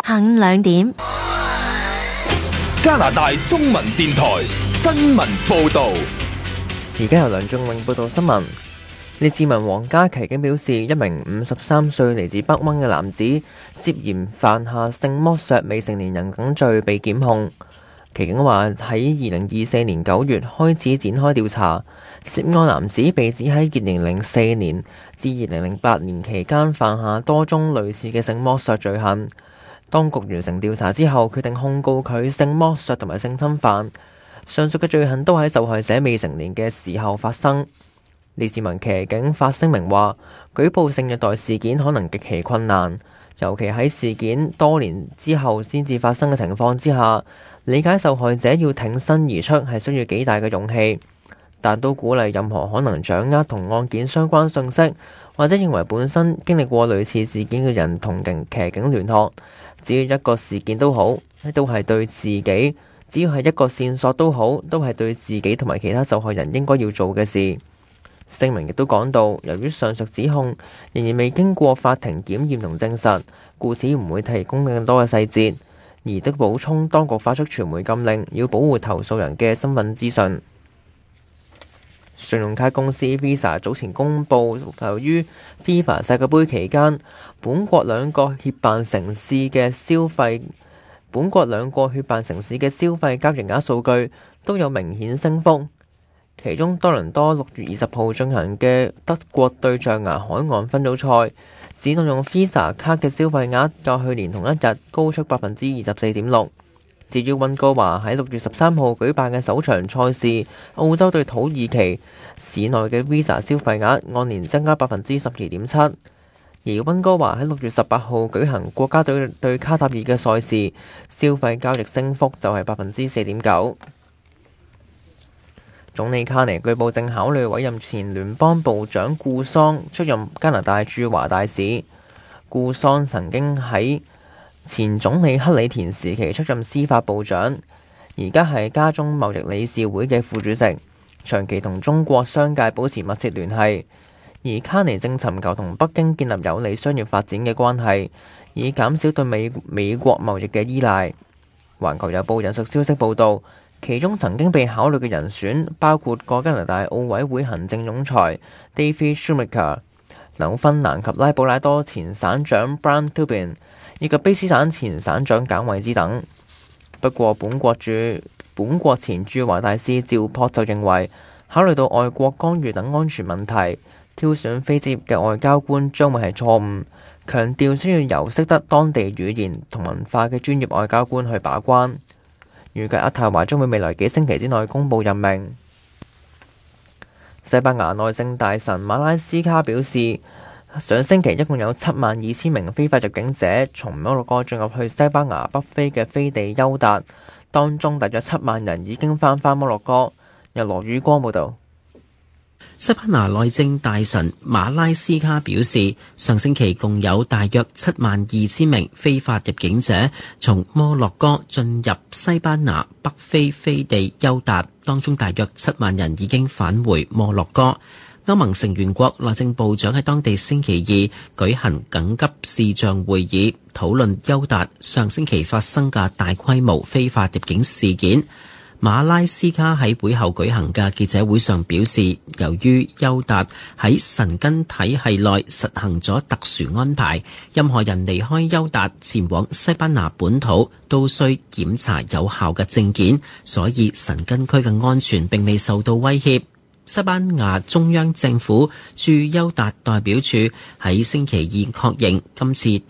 下午2點， 加拿大中文電台新聞報道。 而家由梁仲永報道新聞。列治文皇家騎警表示，一名53歲嚟自北溫嘅男子涉嫌犯下性剝削未成年人等罪被檢控。騎警話喺2024年9月開始展開調查，涉案男子被指喺2004年至2008年期間犯下多宗類似嘅性剝削罪行。當局完成調查之後，決定控告佢性剝削同埋性侵犯。上述嘅罪行都喺受害者未成年嘅時候發生。列治文騎警發聲明話，舉報性虐待事件可能極其困難，尤其喺事件多年之後先至發生嘅情況之下，理解受害者要挺身而出係需要幾大嘅勇氣，但都鼓勵任何可能掌握同案件相關信息，或者認為本身經歷過類似事件嘅人同騎警聯絡。只要一個事件都好，都係對自己；只要係一個線索都好，都係對自己同埋其他受害人應該要做嘅事。聲明亦都講到，由於上述指控仍然未經過法庭檢驗同證實，故此唔會提供更多嘅細節。而都補充，當局發出傳媒禁令，要保護投訴人嘅身份資訊。信用卡公司 Visa 早前公布，由於 FIFA 世界盃期間本國兩個協辦城市嘅消費交易額數據都有明顯升幅。其中多倫多6月20號進行嘅德國對象牙海岸分組賽，市內用 Visa 卡嘅消費額較去年同一日高出 24.6%。至於溫哥華喺6月13號舉辦嘅首場賽事，澳洲對土耳其，市內嘅 Visa 消費額按年增加 12.7%。而溫哥華喺6月18號舉行國家隊對卡塔爾嘅賽事，消費交易升幅就係 4.9%。總理卡尼據報正考慮委任前聯邦部長顧桑出任加拿大駐華大使。顧桑曾經喺前總理克里田時期出任司法部長，而家係加中貿易理事會嘅副主席，長期同中國商界保持密切聯繫。而卡尼正尋求同北京建立有利商業發展嘅關係，以減少對美國貿易嘅依賴。環球郵報引述消息報導，其中曾經被考慮嘅人選包括過加拿大奧委會行政總裁 David Shoemaker、紐芬蘭及拉布拉多前省長 Brian Tobin 以及卑詩省前省長簡惠茲等。不過本國前駐華大使趙樸就認為，考慮到外國干預等安全問題，挑選非職業嘅外交官將會係錯誤，強調需要由識得當地語言同文化嘅專業外交官去把關。預計渥太華將會未來幾星期之內公佈任命。西班牙內政大臣馬拉斯卡表示，上星期一共有72000名非法入境者從摩洛哥進入去西班牙北非嘅飛地休達，當中大約7萬人已經返摩洛哥。由羅宇光報導。 西班牙內政大臣馬拉斯卡表示，上星期共有大約72000名非法入境者從摩洛哥進入西班牙北非飛地休達，當中大約7萬人已經返回摩洛哥。歐盟成員國內政部長喺當地星期二舉行緊急視像會議，討論休達上星期發生嘅大規模非法入境事件。馬拉斯卡喺會後舉行嘅記者會上表示，由於休達喺申根體系內實行咗特殊安排，任何人離開休達前往西班牙本土都需檢查有效嘅證件，所以申根區嘅安全並未受到威脅。西班牙中央政府駐休達代表處喺星期二確認，今次